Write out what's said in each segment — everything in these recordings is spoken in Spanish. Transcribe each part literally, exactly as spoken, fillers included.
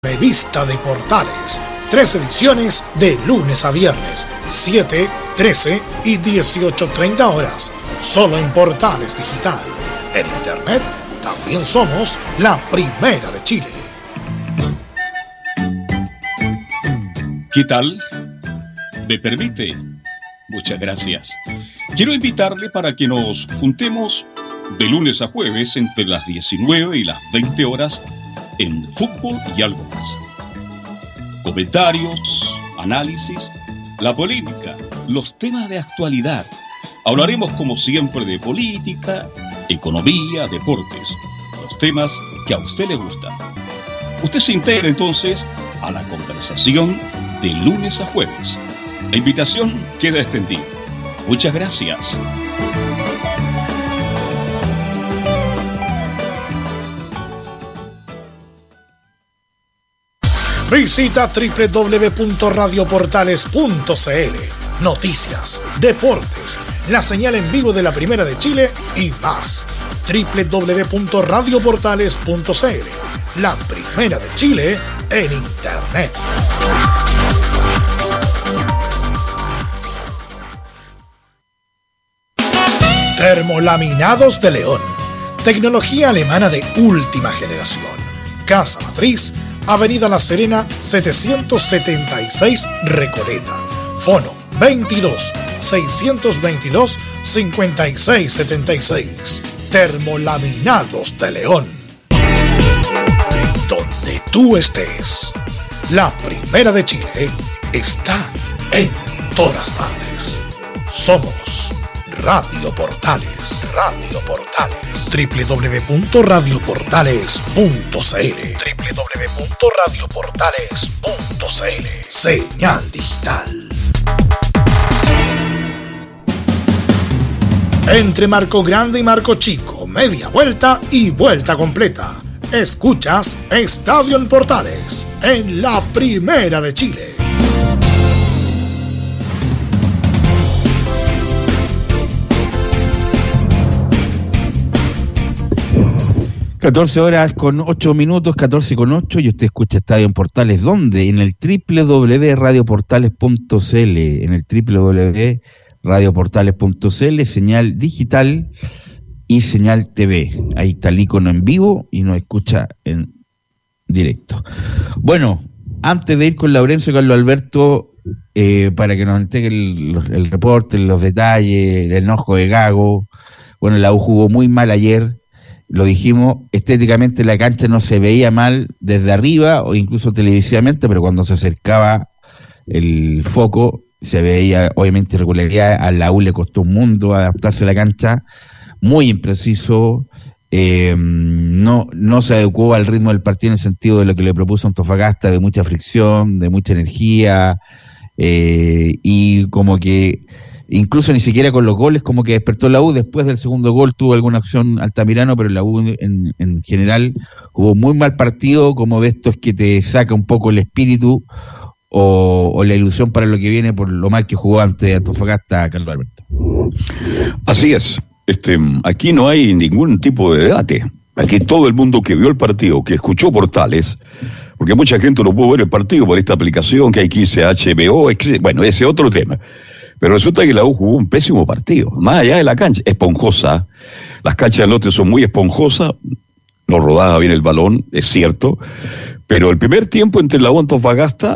Revista de Portales, tres ediciones de lunes a viernes, siete, trece y dieciocho treinta horas, solo en Portales Digital. En internet también somos la primera de Chile. ¿Qué tal? ¿Me permite? Muchas gracias. Quiero invitarle para que nos juntemos de lunes a jueves entre las diecinueve y las veinte horas en fútbol y algo más. Comentarios, análisis, la polémica, los temas de actualidad. Hablaremos como siempre de política, economía, deportes, los temas que a usted le gustan. Usted se integra entonces a la conversación de lunes a jueves. La invitación queda extendida. Muchas gracias. Visita doble u doble u doble u punto radio portales punto c l. Noticias, deportes, la señal en vivo de la Primera de Chile y más. doble u doble u doble u punto radio portales punto c l. La Primera de Chile en internet. Termolaminados de León. Tecnología alemana de última generación. Casa Matriz, Avenida La Serena, setecientos setenta y seis, Recoleta. Fono veintidós, seiscientos veintidós, cincuenta y seis setenta y seis. Termolaminados de León. Donde tú estés, la Primera de Chile está en todas partes. Somos Radio Portales. Radio Portales. doble u doble u doble u punto radio portales punto c l. doble u doble u doble u punto radio portales punto c l. Señal digital. Entre Marco Grande y Marco Chico, media vuelta y vuelta completa. Escuchas Estadio en Portales, en la Primera de Chile. catorce horas con ocho minutos, catorce con ocho, y usted escucha Estadio en Portales. ¿Dónde? En el doble u doble u doble u punto radio portales punto c l, en el doble u doble u doble u punto radio portales punto c l, señal digital y señal T V. Ahí está el icono en vivo y nos escucha en directo. Bueno, antes de ir con Laurencio y Carlos Alberto, eh, para que nos entregue el, el reporte, los detalles, el enojo de Gago. Bueno, la U jugó muy mal ayer. Lo dijimos, estéticamente la cancha no se veía mal desde arriba o incluso televisivamente, pero cuando se acercaba el foco se veía obviamente irregularidad. A la U le costó un mundo adaptarse a la cancha, muy impreciso, eh, no, no se adecuó al ritmo del partido en el sentido de lo que le propuso Antofagasta, de mucha fricción, de mucha energía, eh, y como que incluso ni siquiera con los goles, como que despertó la U. Después del segundo gol tuvo alguna acción Altamirano, pero la U en, en general jugó muy mal partido, como de estos que te saca un poco el espíritu o, o la ilusión para lo que viene por lo mal que jugó ante Antofagasta, Carlos Alberto. Así es. Este, aquí no hay ningún tipo de debate. Aquí todo el mundo que vio el partido, que escuchó Portales, porque mucha gente no pudo ver el partido por esta aplicación que hay quince H B O, bueno, ese otro tema. Pero resulta que la U jugó un pésimo partido, más allá de la cancha, esponjosa. Las canchas del norte son muy esponjosas, no rodaba bien el balón, es cierto, pero el primer tiempo entre la U y Antofagasta,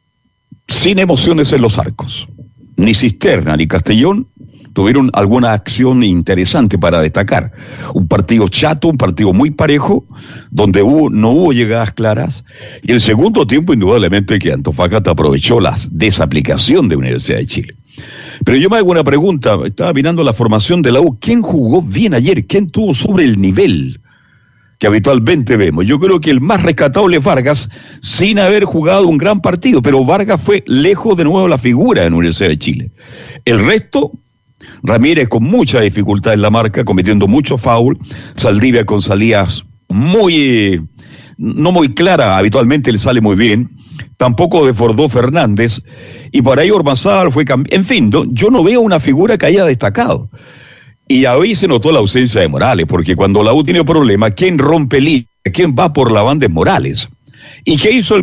sin emociones en los arcos. Ni Cisterna ni Castellón tuvieron alguna acción interesante para destacar. Un partido chato, un partido muy parejo, donde hubo, no hubo llegadas claras, y el segundo tiempo indudablemente que Antofagasta aprovechó la desaplicación de Universidad de Chile. Pero yo me hago una pregunta, estaba mirando la formación de la U, ¿quién jugó bien ayer? ¿Quién tuvo sobre el nivel que habitualmente vemos? Yo creo que el más rescatable es Vargas, sin haber jugado un gran partido, pero Vargas fue lejos de nuevo la figura de la Universidad de Chile. El resto, Ramírez con mucha dificultad en la marca, cometiendo mucho foul, Saldivia con salidas muy, no muy claras, habitualmente le sale muy bien, tampoco desbordó Fernández, y por ahí Ormazábal fue cambiado. En fin, no, yo no veo una figura que haya destacado. Y ahí se notó la ausencia de Morales, porque cuando la U tiene problemas, ¿quién rompe línea? ¿Quién va por la banda es Morales? ¿Y qué hizo el